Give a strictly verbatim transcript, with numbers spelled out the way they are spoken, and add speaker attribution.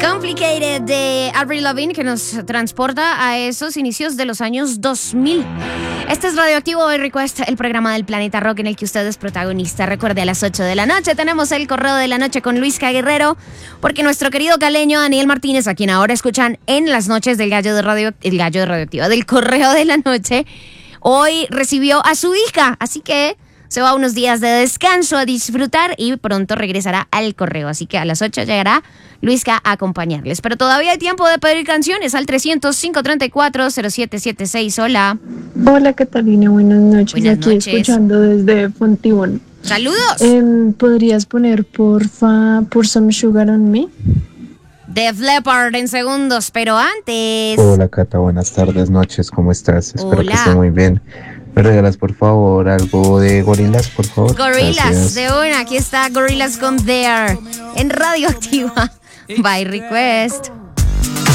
Speaker 1: Complicated de Avril Lavigne, que nos transporta a esos inicios de los años dos mil. Este es Radioactivo By Request, el programa del Planeta Rock en el que usted es protagonista. Recuerde, a las ocho de la noche tenemos el correo de la noche con Luisca Guerrero, porque nuestro querido caleño Daniel Martínez, a quien ahora escuchan en las noches del gallo de radio, el gallo de Radioactiva, del correo de la noche, hoy recibió a su hija, así que se va unos días de descanso a disfrutar y pronto regresará al correo. Así que a las ocho llegará Luisca a acompañarles. Pero todavía hay tiempo de pedir canciones al trescientos, cinco treinta y cuatro, cero siete setenta y seis. Hola.
Speaker 2: Hola Catalina, buenas noches.
Speaker 1: Buenas
Speaker 2: Aquí
Speaker 1: noches.
Speaker 2: Escuchando desde Fontibón.
Speaker 1: ¡Saludos!
Speaker 2: Eh, ¿Podrías poner porfa Pour Some Sugar on Me?
Speaker 1: Def Leppard en segundos, pero antes...
Speaker 3: Hola Cata, buenas tardes, noches, ¿cómo estás? Espero
Speaker 1: Hola.
Speaker 3: que estés muy bien. ¿Me regalas por favor algo de Gorillaz, por favor?
Speaker 1: Gorillaz,
Speaker 3: Gracias.
Speaker 1: de una, aquí está Gorillaz con There en Radioactiva By Request.